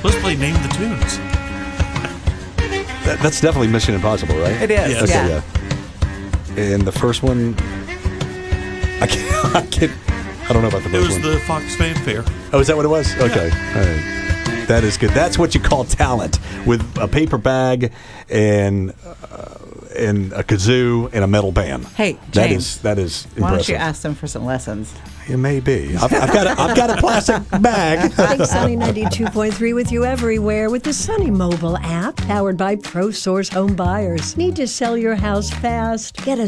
Let's play Name the Tunes. That's definitely Mission Impossible, right? It is. Yes. Okay, Yeah. yeah. And the first one, I don't know about the It first was one. the Fox Fanfare. Oh, is that what it was? Okay. All right. That is good. That's what you call talent, with a paper bag and a kazoo and a metal band. Hey, that James, is impressive. Why don't you ask them for some lessons? It may be. I've got a plastic bag. Take Sunny 92.3 with you everywhere with the Sunny mobile app powered by ProSource Home Buyers. Need to sell your house fast? Get a